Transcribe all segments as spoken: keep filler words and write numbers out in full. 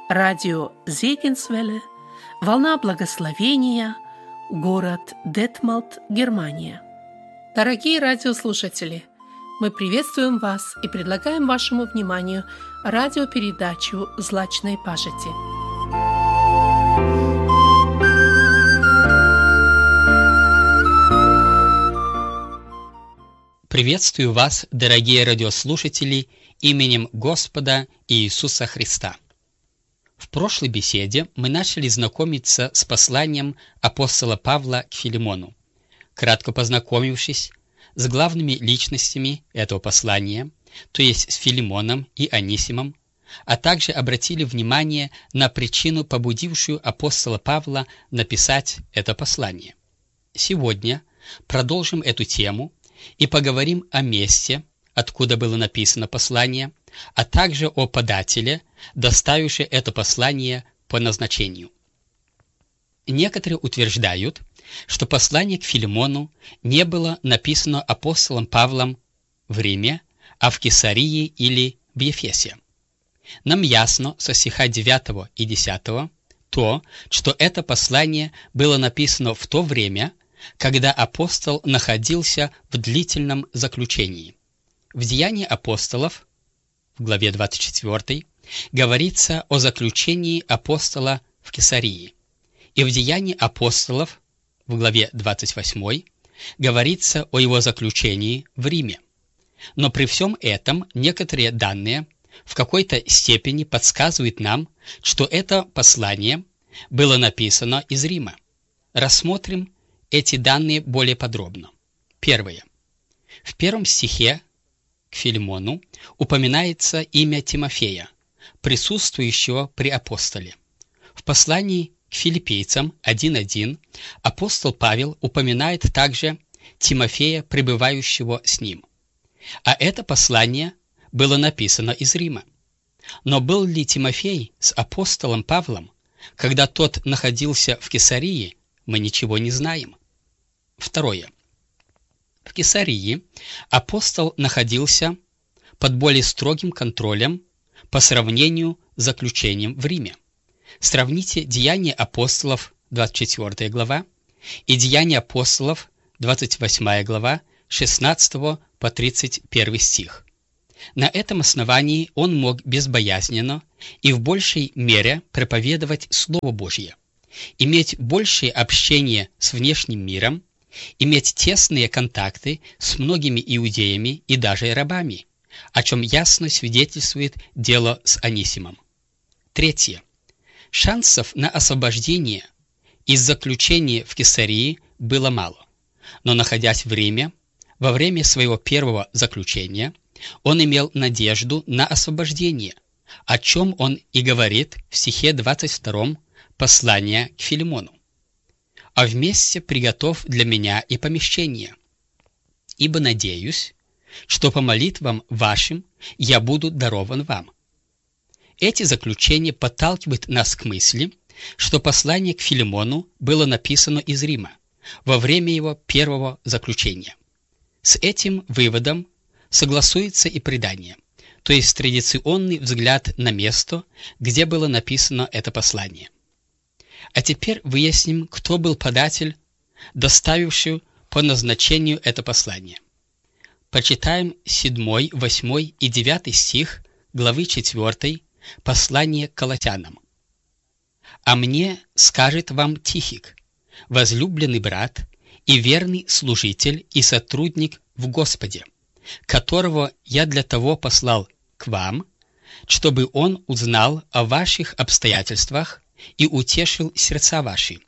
Радио Зегенсвелле, волна благословения, город Детмалт, Германия. Дорогие радиослушатели, мы приветствуем вас и предлагаем вашему вниманию радиопередачу «Злачной пажити». Приветствую вас, дорогие радиослушатели, именем Господа Иисуса Христа. В прошлой беседе мы начали знакомиться с посланием апостола Павла к Филимону. Кратко познакомившись с главными личностями этого послания, то есть с Филимоном и Анисимом, а также обратили внимание на причину, побудившую апостола Павла написать это послание. Сегодня продолжим эту тему и поговорим о месте, откуда было написано послание, а также о подателе, доставившем это послание по назначению. Некоторые утверждают, что послание к Филимону не было написано апостолом Павлом в Риме, а в Кесарии или в Ефесе. Нам ясно со стиха девятого и десятого то, что это послание было написано в то время, когда апостол находился в длительном заключении. В Деянии апостолов, в главе двадцать четвёртой, говорится о заключении апостола в Кесарии, и в Деянии апостолов, в главе двадцать восьмой, говорится о его заключении в Риме. Но при всем этом некоторые данные в какой-то степени подсказывают нам, что это послание было написано из Рима. Рассмотрим эти данные более подробно. Первое. В первом стихе к Филимону упоминается имя Тимофея, присутствующего при апостоле. В послании к филиппийцам один один апостол Павел упоминает также Тимофея, пребывающего с ним. А это послание было написано из Рима. Но был ли Тимофей с апостолом Павлом, когда тот находился в Кесарии, мы ничего не знаем. Второе. В Кесарии апостол находился под более строгим контролем по сравнению с заключением в Риме. Сравните Деяния апостолов, двадцать четвёртая глава, и Деяния апостолов, двадцать восьмая глава, шестнадцатого по тридцать первый стих. На этом основании он мог безбоязненно и в большей мере проповедовать Слово Божье, иметь большее общение с внешним миром, иметь тесные контакты с многими иудеями и даже рабами, о чем ясно свидетельствует дело с Анисимом. Третье. Шансов на освобождение из заключения в Кесарии было мало, но, находясь в Риме, во время своего первого заключения, он имел надежду на освобождение, о чем он и говорит в стихе двадцать втором послания к Филимону. «А вместе приготовь для меня и помещение, ибо надеюсь, что по молитвам вашим я буду дарован вам». Эти заключения подталкивают нас к мысли, что послание к Филимону было написано из Рима во время его первого заключения. С этим выводом согласуется и предание, то есть традиционный взгляд на место, где было написано это послание. А теперь выясним, кто был податель, доставивший по назначению это послание. Почитаем седьмой, восьмой и девятый стих главы четвёртой послания к Колоссянам. «А мне скажет вам Тихик, возлюбленный брат и верный служитель и сотрудник в Господе, которого я для того послал к вам, чтобы он узнал о ваших обстоятельствах и утешил сердца ваши.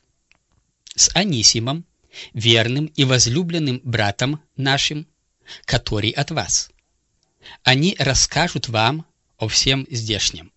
С Анисимом, верным и возлюбленным братом нашим, который от вас. Они расскажут вам о всем здешнем».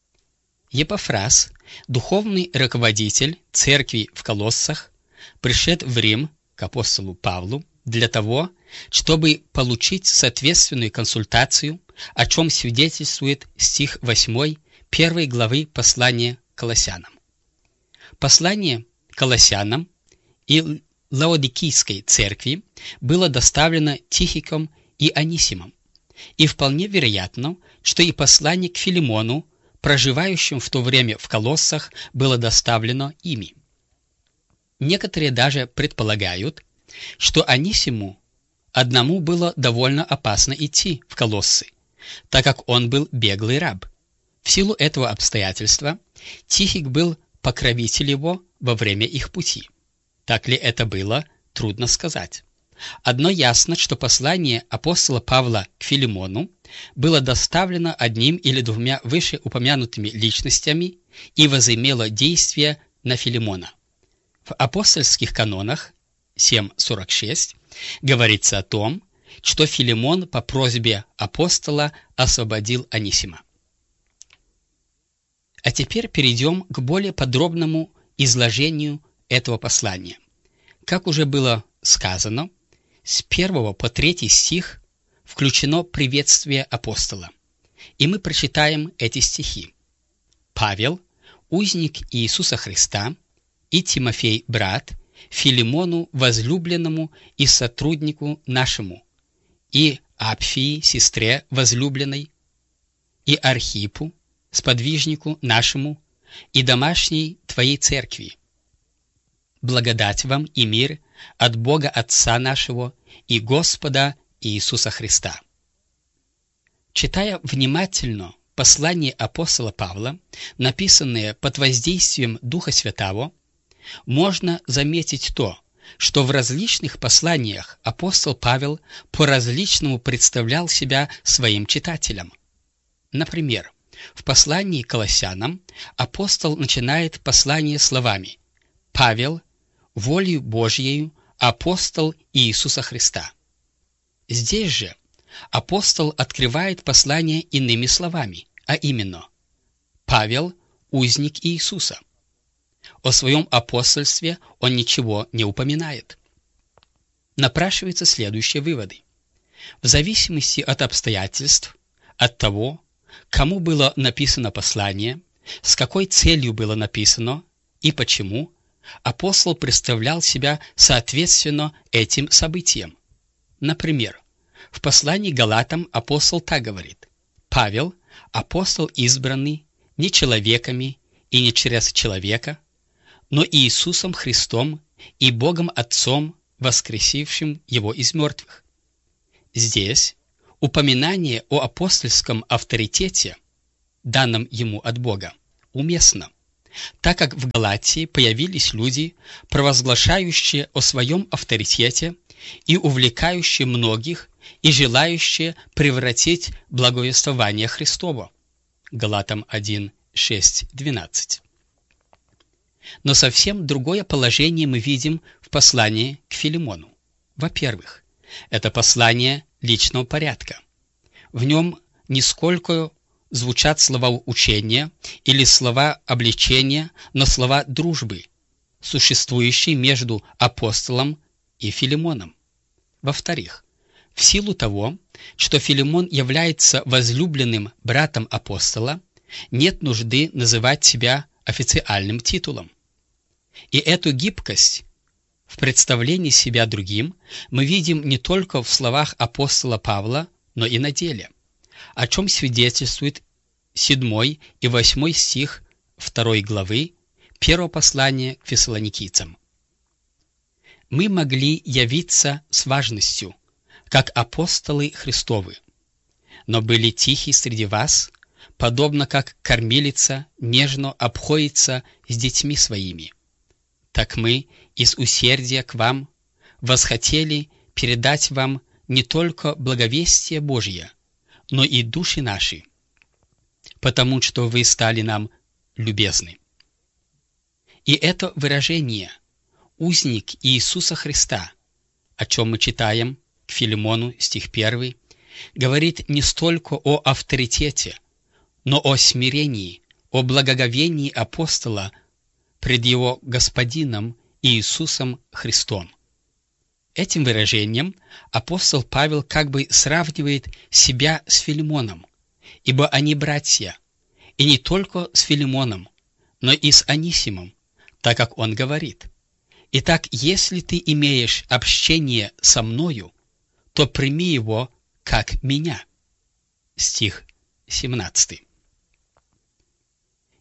Епафрас, духовный руководитель церкви в Колоссах, пришед в Рим к апостолу Павлу для того, чтобы получить соответственную консультацию, о чем свидетельствует стих восьмой первой главы послания к Колоссянам. Послание к Колоссянам и Лаодикийской церкви было доставлено Тихиком и Анисимом, и вполне вероятно, что и послание к Филимону проживающим в то время в Колоссах было доставлено ими. Некоторые даже предполагают, что Анисиму одному было довольно опасно идти в Колоссы, так как он был беглый раб. В силу этого обстоятельства Тихик был покровитель его во время их пути. Так ли это было, трудно сказать. Одно ясно, что послание апостола Павла к Филимону было доставлено одним или двумя вышеупомянутыми личностями и возымело действие на Филимона. В апостольских канонах семь сорок шесть говорится о том, что Филимон по просьбе апостола освободил Анисима. А теперь перейдем к более подробному изложению этого послания. Как уже было сказано, с первого по третий стих включено приветствие апостола. И мы прочитаем эти стихи. «Павел, узник Иисуса Христа, и Тимофей, брат, Филимону, возлюбленному и сотруднику нашему, и Апфии, сестре возлюбленной, и Архипу, сподвижнику нашему, и домашней твоей церкви. Благодать вам и мир от Бога Отца нашего и Господа Иисуса Христа». Читая внимательно послание апостола Павла, написанное под воздействием Духа Святого, можно заметить то, что в различных посланиях апостол Павел по-различному представлял себя своим читателям. Например, в послании к Колоссянам апостол начинает послание словами «Павел, волею Божьею, апостол Иисуса Христа». Здесь же апостол открывает послание иными словами, а именно «Павел, узник Иисуса». О своем апостольстве он ничего не упоминает. Напрашиваются следующие выводы. В зависимости от обстоятельств, от того, кому было написано послание, с какой целью было написано и почему, апостол представлял себя соответственно этим событиям. Например, в послании к Галатам апостол так говорит: «Павел, апостол избранный не человеками и не через человека, но Иисусом Христом и Богом Отцом, воскресившим Его из мертвых». Здесь упоминание о апостольском авторитете, данном ему от Бога, уместно, так как в Галатии появились люди, провозглашающие о своем авторитете и увлекающие многих и желающие превратить благовествование Христово. Галатам один, шесть, двенадцать. Но совсем другое положение мы видим в послании к Филимону. Во-первых, это послание личного порядка. В нем нисколько звучат слова учения или слова обличения, но слова дружбы, существующие между апостолом и Филимоном. Во-вторых, в силу того, что Филимон является возлюбленным братом апостола, нет нужды называть себя официальным титулом. И эту гибкость в представлении себя другим мы видим не только в словах апостола Павла, но и на деле, о чем свидетельствует седьмой и восьмой стих второй главы первого послания к фессалоникийцам. «Мы могли явиться с важностью, как апостолы Христовы, но были тихи среди вас, подобно как кормилица нежно обходится с детьми своими. Так мы из усердия к вам восхотели передать вам не только благовестие Божье, но и души наши, потому что вы стали нам любезны». И это выражение «узник Иисуса Христа», о чем мы читаем к Филимону, стих первый, говорит не столько о авторитете, но о смирении, о благоговении апостола пред его Господином Иисусом Христом. Этим выражением апостол Павел как бы сравнивает себя с Филимоном, ибо они братья, и не только с Филимоном, но и с Анисимом, так как он говорит: «Итак, если ты имеешь общение со мною, то прими его как меня». Стих семнадцатый.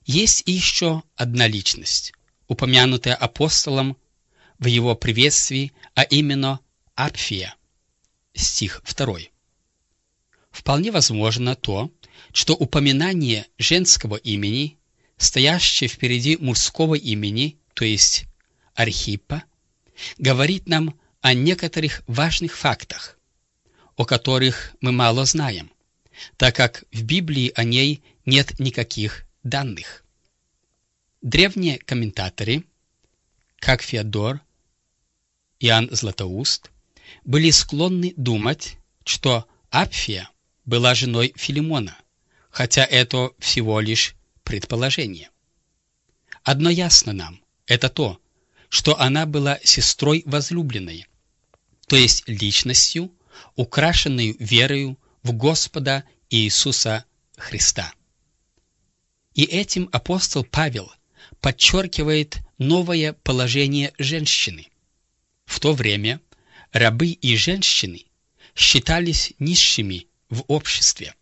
Есть еще одна личность, упомянутая апостолом в его приветствии, а именно Апфия, стих второй. Вполне возможно то, что упоминание женского имени, стоящее впереди мужского имени, то есть Архиппа, говорит нам о некоторых важных фактах, о которых мы мало знаем, так как в Библии о ней нет никаких данных. Древние комментаторы, как Феодор, Иоанн Златоуст, были склонны думать, что Апфия была женой Филимона, хотя это всего лишь предположение. Одно ясно нам – это то, что она была сестрой возлюбленной, то есть личностью, украшенной верою в Господа Иисуса Христа. И этим апостол Павел подчеркивает новое положение женщины. В то время рабы и женщины считались низшими в обществе.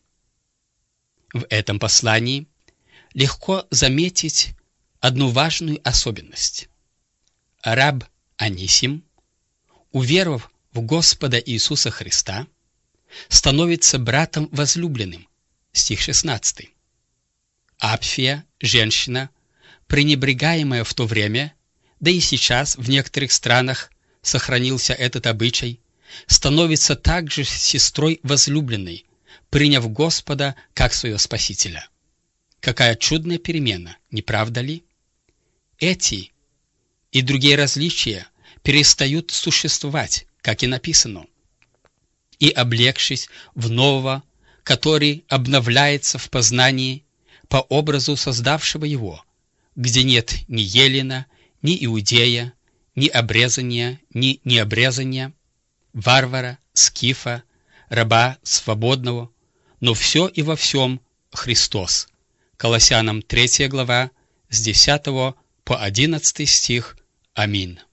В этом послании легко заметить одну важную особенность. Раб Анисим, уверовав в Господа Иисуса Христа, становится братом возлюбленным, стих шестнадцатый. Апфия, женщина, пренебрегаемая в то время, да и сейчас в некоторых странах сохранился этот обычай, становится также сестрой возлюбленной, приняв Господа как своего Спасителя. Какая чудная перемена, не правда ли? Эти и другие различия перестают существовать, как и написано, и, облегшись в нового, который обновляется в познании по образу создавшего его, где нет ни елена, ни иудея, ни обрезания, ни необрезания, варвара, скифа, раба свободного, но все и во всем Христос. Колоссянам третья глава, с десятого по одиннадцатый стих. Аминь.